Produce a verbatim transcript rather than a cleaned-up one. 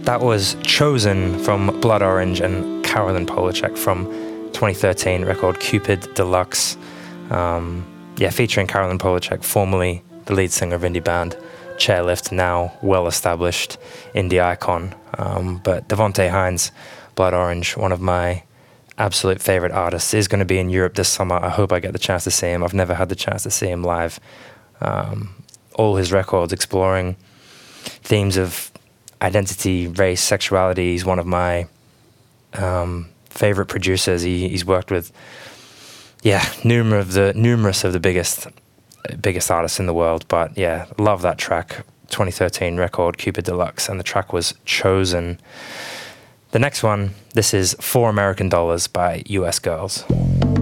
That was Chosen from Blood Orange and Carolyn Polachek from twenty thirteen record Cupid Deluxe. Um, yeah, featuring Carolyn Polachek, formerly the lead singer of indie band Chairlift, now well-established indie icon. Um, but Devonte Hines, Blood Orange, one of my absolute favorite artists, is going to be in Europe this summer. I hope I get the chance to see him. I've never had the chance to see him live. Um, all his records exploring themes of identity, race, sexuality. He's one of my um, favorite producers. He, he's worked with, yeah, numerous of the numerous of the biggest biggest artists in the world. But yeah, love that track. twenty thirteen record Cupid Deluxe, and the track was Chosen. The next one, this is Four American Dollars by U S Girls.